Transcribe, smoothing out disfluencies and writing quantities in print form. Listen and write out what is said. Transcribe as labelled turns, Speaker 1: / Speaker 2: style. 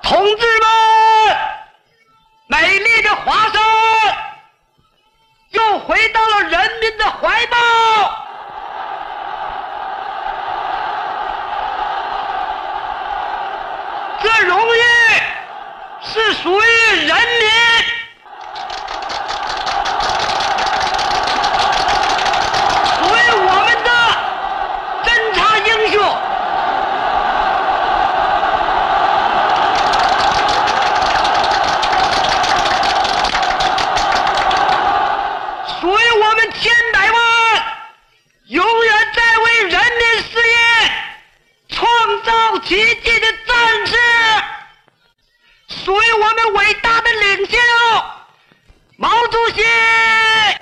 Speaker 1: 同志们，美丽的华山又回到了人民的怀抱。这荣誉是属于人民。属于我们的侦察英雄。属于我们千百万永远在为人民事业创造奇迹。